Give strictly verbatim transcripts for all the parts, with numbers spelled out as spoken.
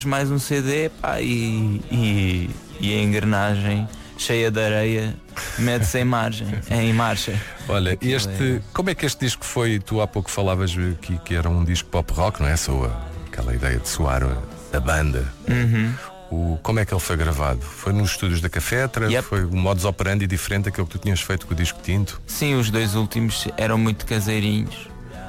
mais um C D, pá, e, e, e a engrenagem cheia de areia mete-se em margem, em marcha. Olha, este, é... como é que este disco foi? Tu há pouco falavas que, que era um disco pop rock, não é? Só a, aquela ideia de soar a, a banda. Uhum. O, como é que ele foi gravado? Foi nos estúdios da Cafetra? Yep. Foi um modus operandi diferente daquele que tu tinhas feito com o disco Tinto? Sim, os dois últimos eram muito caseirinhos.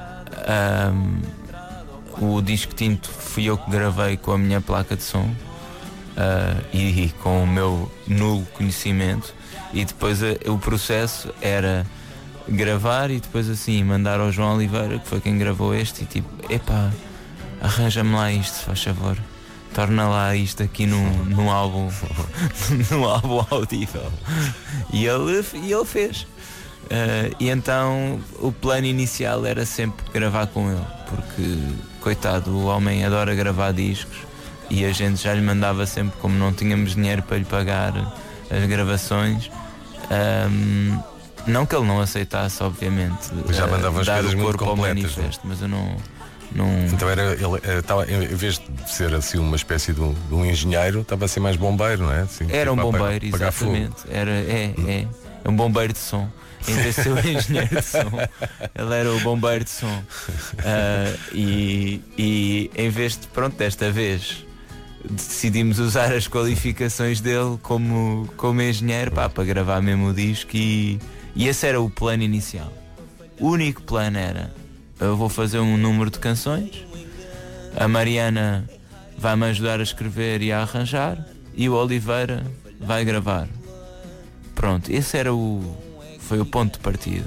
Um, o disco Tinto fui eu que gravei com a minha placa de som, uh, e, e com o meu nulo conhecimento. E depois a, o processo era gravar e depois assim mandar ao João Oliveira, que foi quem gravou este, e tipo, epá, arranja-me lá isto, se faz favor. Torna lá isto aqui no, no álbum no álbum audível. E ele, e ele fez. Uh, e então o plano inicial era sempre gravar com ele, porque, coitado, o homem adora gravar discos e a gente já lhe mandava sempre, como não tínhamos dinheiro para lhe pagar as gravações. Um, não que ele não aceitasse, obviamente, já mandava as dar coisas o muito corpo ao completas, manifesto, mas eu não... Não... Então era, ele estava, em vez de ser assim uma espécie de um, de um engenheiro, estava a ser mais bombeiro, não é? Assim, era um tipo, bombeiro, apagar, exatamente. Era, é, é, é um bombeiro de som. Em vez de ser o engenheiro de som, ele era o bombeiro de som. Uh, e, e em vez de, pronto, desta vez decidimos usar as qualificações dele como, como engenheiro, pá, para gravar mesmo o disco. E, e esse era o plano inicial. O único plano era: eu vou fazer um número de canções, a Mariana vai-me ajudar a escrever e a arranjar, e o Oliveira vai gravar. Pronto, esse era o foi o ponto de partida.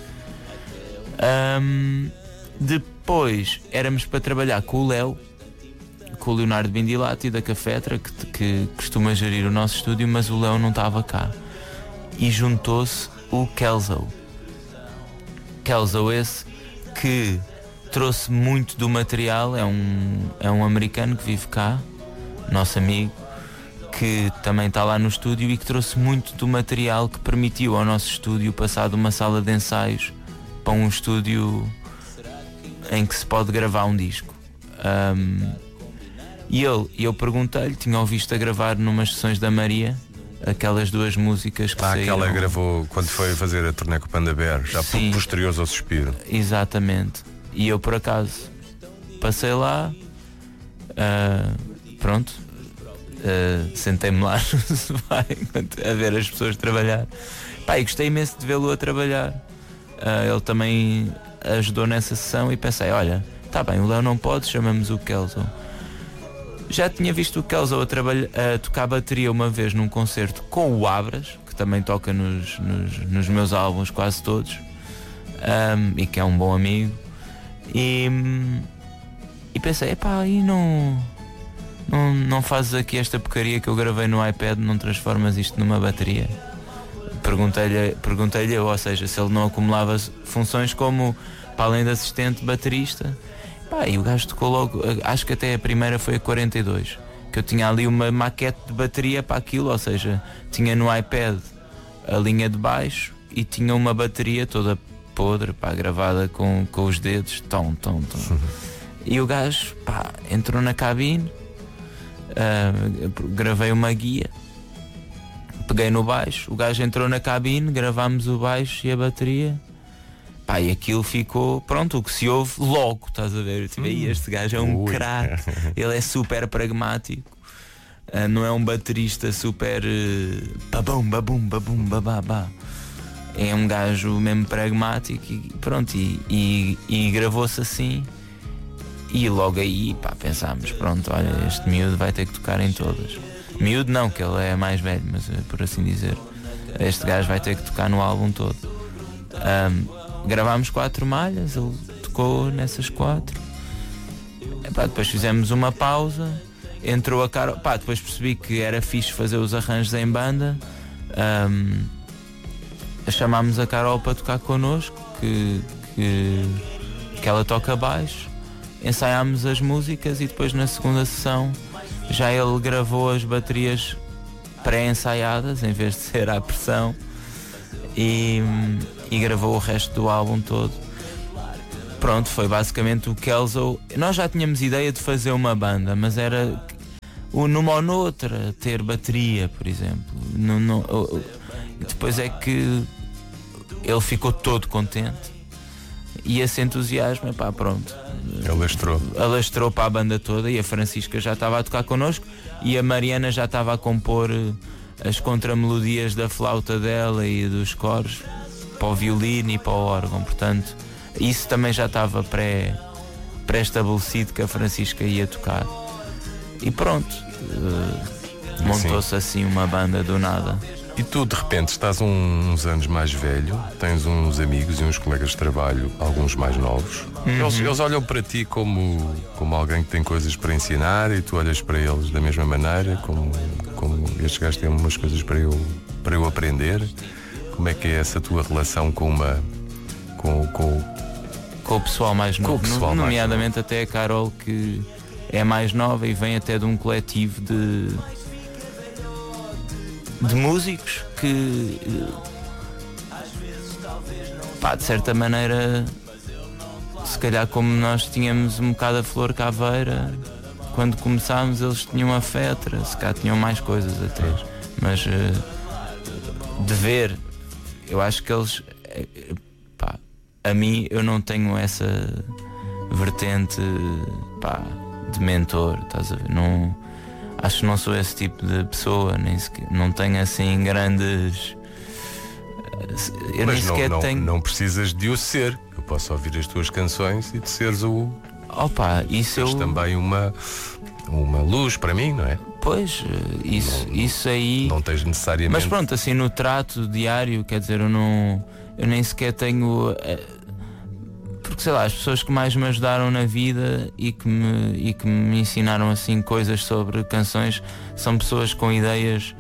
Um, depois éramos para trabalhar com o Léo, com o Leonardo Bindilati da Cafetra, que, que costuma gerir o nosso estúdio, mas o Léo não estava cá. E juntou-se o Kelso. Kelso esse que trouxe muito do material, é um, é um americano que vive cá, nosso amigo, que também está lá no estúdio e que trouxe muito do material que permitiu ao nosso estúdio passar de uma sala de ensaios para um estúdio em que se pode gravar um disco. Um, e ele, eu perguntei-lhe, tinha ouvido a gravar numas sessões da Maria, aquelas duas músicas que ah, saíram. Aquela gravou quando foi fazer a turnê com o Panda Bear, já Sim, posteriores ao Suspiro. Exatamente. E eu por acaso passei lá, uh, pronto, uh, sentei-me lá no sofá a ver as pessoas trabalhar. Pá, e gostei imenso de vê-lo a trabalhar. Uh, ele também ajudou nessa sessão e pensei, olha, tá bem, o Léo não pode, chamamos o Kelso. Já tinha visto o Kelso a, trabalha, a tocar bateria uma vez num concerto com o Abras, que também toca nos, nos, nos meus álbuns quase todos, um, e que é um bom amigo. E, e pensei, epá, e não, não, não fazes aqui esta porcaria que eu gravei no iPad, não transformas isto numa bateria? Perguntei-lhe, perguntei-lhe ou seja, se ele não acumulava funções como, para além de assistente, baterista. Pá, e o gajo tocou logo, acho que até a primeira foi a quarenta e dois, que eu tinha ali uma maquete de bateria para aquilo, ou seja, tinha no iPad a linha de baixo e tinha uma bateria toda podre, pá, gravada com, com os dedos, tom, tom, tom. E o gajo, pá, entrou na cabine, uh, gravei uma guia, peguei no baixo, o gajo entrou na cabine, gravámos o baixo e a bateria. Pá, e aquilo ficou, pronto, o que se ouve logo, estás a ver? Eu tive, hum, este gajo é um craque, ele é super pragmático, uh, não é um baterista super uh, babum, babum, babum, babá. É um gajo mesmo pragmático e pronto, e, e, e gravou-se assim. E logo aí, pá, pensámos, pronto, olha, este miúdo vai ter que tocar em todas. Miúdo não, que ele é mais velho, mas por assim dizer, este gajo vai ter que tocar no álbum todo. Um, Gravámos quatro malhas, ele tocou nessas quatro. E, pá, depois fizemos uma pausa, entrou a Carol. Pá, depois percebi que era fixe fazer os arranjos em banda. Um, chamámos a Carol para tocar connosco, que, que, que ela toca baixo. Ensaiámos as músicas e depois na segunda sessão já ele gravou as baterias pré-ensaiadas em vez de ser à pressão. E, e gravou o resto do álbum todo. Pronto, foi basicamente o Kelso. Nós já tínhamos ideia de fazer uma banda, mas era ou numa ou noutra, ter bateria, por exemplo. No, no, depois é que ele ficou todo contente e esse entusiasmo, pá, pronto, alastrou. alastrou para a banda toda, e a Francisca já estava a tocar connosco e a Mariana já estava a compor as contramelodias da flauta dela e dos coros para o violino e para o órgão. Portanto, isso também já estava pré, pré-estabelecido que a Francisca ia tocar. E pronto, uh, montou-se assim uma banda do nada. E tu, de repente, estás um, uns anos mais velho, tens uns amigos e uns colegas de trabalho, alguns mais novos. Uhum. Eles, eles olham para ti como, como alguém que tem coisas para ensinar, e tu olhas para eles da mesma maneira, como, como estes gajos têm umas coisas para eu, para eu aprender. Como é que é essa tua relação com uma... com, com, com o pessoal mais novo? Com o pessoal no, nomeadamente mais novo. Até a Carol, que é mais nova e vem até de um coletivo de... de músicos que, pá, de certa maneira, se calhar como nós tínhamos um bocado a Flor Caveira, quando começámos eles tinham a Fetra, se calhar tinham mais coisas até, mas de ver, eu acho que eles, pá, a mim eu não tenho essa vertente, pá, de mentor, estás a ver? Não, acho que não sou esse tipo de pessoa, nem sequer, não tenho assim grandes. Eu Mas nem sequer não, não, tenho. não precisas de o ser. Eu posso ouvir as tuas canções e de seres o. Opa, isso Seres eu. também uma, uma luz para mim, não é? Pois, isso, não, isso aí. Não tens necessariamente. Mas pronto, assim no trato diário, quer dizer, eu não. Eu nem sequer tenho. Porque sei lá, as pessoas que mais me ajudaram na vida e que me, e que me ensinaram assim coisas sobre canções são pessoas com ideias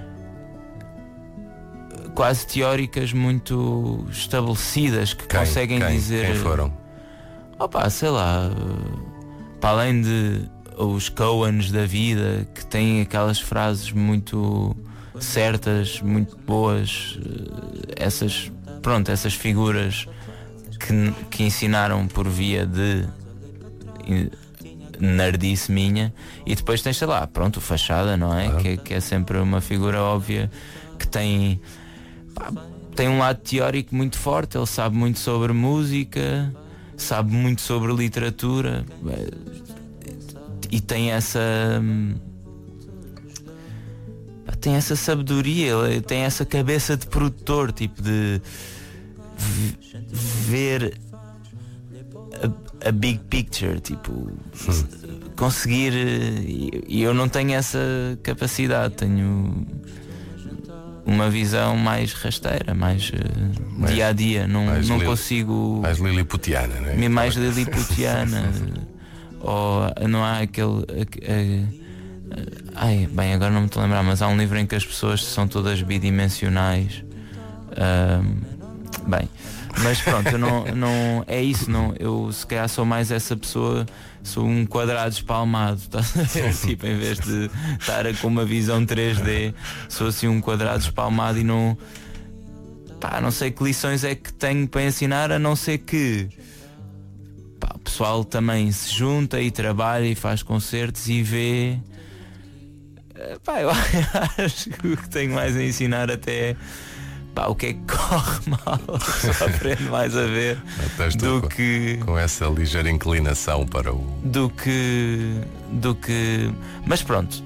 quase teóricas muito estabelecidas, que Quem? conseguem Quem? dizer. Quem foram? Opa, sei lá, para além de os Coens da vida, que têm aquelas frases muito certas, muito boas, essas, pronto, essas figuras Que, que ensinaram por via de nerdice minha. E depois tens, sei lá, pronto, o Fachada, não é? Ah. Que, que é sempre uma figura óbvia que tem, pá, tem um lado teórico muito forte. Ele sabe muito sobre música, sabe muito sobre literatura e tem essa tem essa sabedoria, ele tem essa cabeça de produtor, tipo de ver a, a big picture, tipo, hum. conseguir, e, e eu não tenho essa capacidade, tenho uma visão mais rasteira, mais, mais dia a dia, não, não li, consigo mais liliputiana, não é? Mais liliputiana ou não há aquele a, a, ai, bem, agora não me estou a lembrar, mas há um livro em que as pessoas são todas bidimensionais. um, Bem, mas pronto, eu não, não é isso, não. Eu se calhar sou mais essa pessoa, sou um quadrado espalmado, tá? Tipo, em vez de estar com uma visão três D, sou assim um quadrado espalmado e não. Pá, não sei que lições é que tenho para ensinar, a não ser que pá, o pessoal também se junta e trabalha e faz concertos e vê. Pá, eu acho que o que tenho mais a ensinar até é pá, o que é que corre mal, só aprendo mais a ver do com, que com essa ligeira inclinação para o do que do que mas pronto,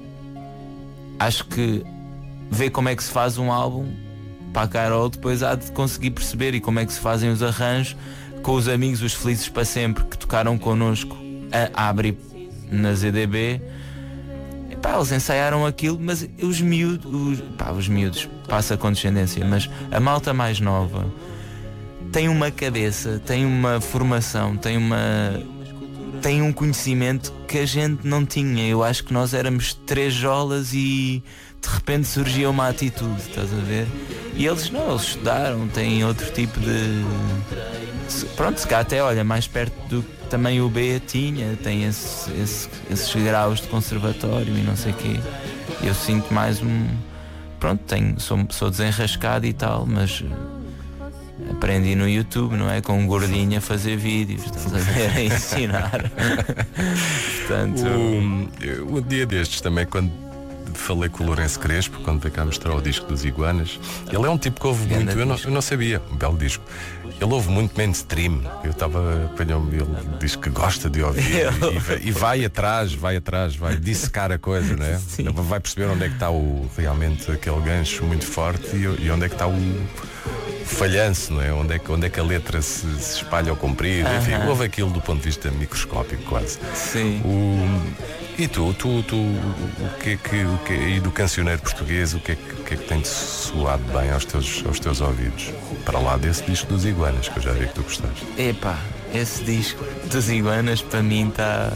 acho que ver como é que se faz um álbum para a Carol depois há de conseguir perceber, e como é que se fazem os arranjos com os amigos, os Felizes para Sempre, que tocaram connosco a Abre na Z D B. Pá, eles ensaiaram aquilo, mas os miúdos, os, pá, os miúdos, passa a condescendência, mas a malta mais nova tem uma cabeça, tem uma formação, tem uma tem um conhecimento que a gente não tinha. Eu acho que nós éramos três jolas e de repente surgia uma atitude, estás a ver? E eles não, eles estudaram, têm outro tipo de... Pronto, se cá até, olha, mais perto do que também o B tinha, tem esse, esse, esses graus de conservatório e não sei o quê. Eu sinto mais um... Pronto, tenho, sou, sou desenrascado e tal, mas aprendi no YouTube, não é? Com um gordinho a fazer vídeos, estás a ver, a ensinar. Portanto, um, um dia destes também, quando falei com o Lourenço Crespo, quando veio cá mostrar o disco dos Iguanas, ele é um tipo que ouve muito, eu não, eu não sabia, um belo disco. Ele ouve muito mainstream. Eu estava apanhando, ele diz que gosta de ouvir e, vai, e vai atrás, vai atrás, vai dissecar a coisa, não é? Sim. Vai perceber onde é que está o, realmente aquele gancho muito forte e, e onde é que está o falhanço, não é? Onde é que, onde é que a letra se, se espalha ao comprido, uh-huh. Enfim, ouve aquilo do ponto de vista microscópico quase. Sim. O, e tu, tu, tu, o que é que, o que, e do cancioneiro português, o que é que, o que, é que tem soado bem aos teus, aos teus ouvidos? Para lá desse disco dos Iguanas, que eu já vi que tu gostaste. Epá, esse disco dos Iguanas para mim está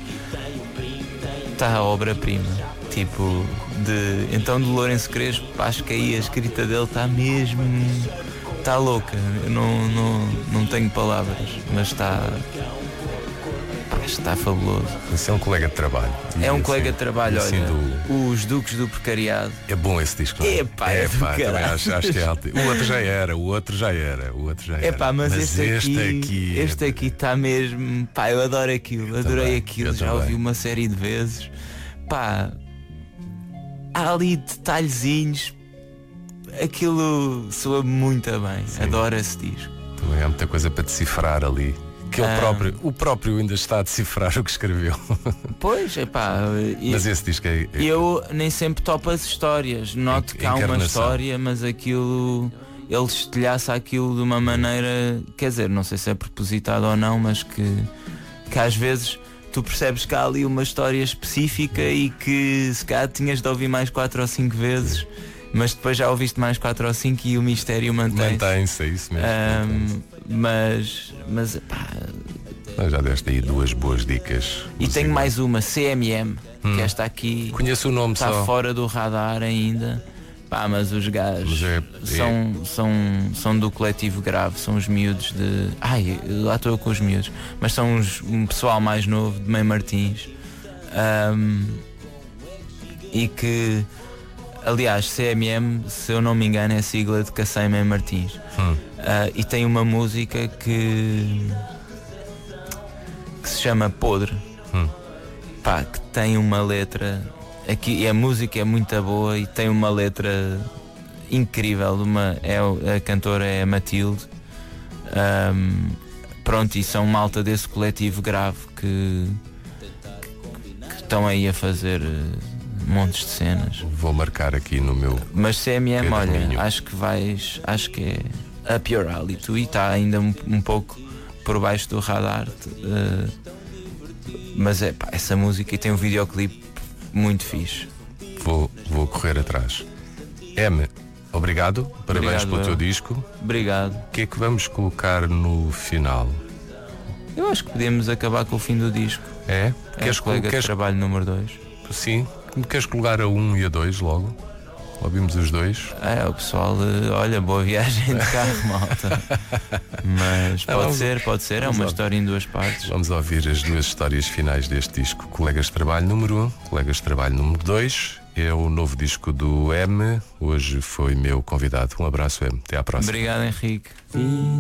está a obra-prima. Tipo, de, então do Lourenço Crespo, acho que aí a escrita dele está mesmo, está louca. Eu não, não, não tenho palavras, mas está, está fabuloso. Esse é um colega de trabalho. É um assim, colega de trabalho, assim olha, do... Os Duques do Precariado. É bom esse disco, não é? Epá, é, é pá, também acho, acho que é alto. O outro já era, o outro já era, o outro já era. Epá, mas, mas este, este aqui, aqui, este aqui está mesmo, pá, eu adoro aquilo, eu adorei também, aquilo, já também. Ouvi uma série de vezes, pá, há ali detalhezinhos, aquilo soa muito bem. Sim. Adoro esse disco. Também há muita coisa para decifrar ali. Que ele próprio, o próprio ainda está a decifrar o que escreveu. Pois, é pá. Mas esse disco é, é. Eu nem sempre topo as histórias. Noto que há uma história, mas aquilo. Ele estilhaça aquilo de uma maneira. Quer dizer, não sei se é propositado ou não, mas que, que às vezes tu percebes que há ali uma história específica e que se calhar tinhas de ouvir mais quatro ou cinco vezes, mas depois já ouviste mais quatro ou cinco e o mistério mantém-se. Mantém-se, é isso mesmo. Um, mas, mas pá, já deste aí duas boas dicas. E tenho Iguanas. Mais uma, C M M, hum. que esta aqui. Conheço o nome, está só. Fora do radar ainda. Pá, mas os gajos é, é... São, são, são do coletivo Grave, são os miúdos de. Ai, lá estou eu com os miúdos, mas são uns, um pessoal mais novo de Mãe Martins. Um, e que, aliás, C M M, se eu não me engano, é a sigla de Cacém Mãe Martins. Hum. Uh, e tem uma música que, que se chama Podre. Hum. Pá, que tem uma letra. Aqui, a música é muito boa e tem uma letra incrível. Uma, é, a cantora é a Matilde. Um, pronto, e são malta desse coletivo Grave que, que, que estão aí a fazer montes de cenas. Vou marcar aqui no meu. Mas C M M, olha, acho que vais. Acho que é up your alley. Tu e está ainda um, um pouco por baixo do radar. Uh, mas é pá, essa música e tem um videoclipe muito fixe. Vou, vou correr atrás. M, obrigado, parabéns obrigado, pelo eu. teu disco. Obrigado. O que é que vamos colocar no final? Eu acho que podemos acabar com o fim do disco. É? É queres colega queres... de trabalho número dois. Sim. Queres colocar a um e a dois logo? Ouvimos os dois. É, o pessoal, olha, boa viagem de carro, malta. Mas pode não, ser, pode ser, é uma história em duas partes. Vamos ouvir as duas histórias finais deste disco. Colegas de Trabalho número um, Colegas de Trabalho número dois. É o novo disco do M. Hoje foi meu convidado. Um abraço, M. Até à próxima. Obrigado, Henrique.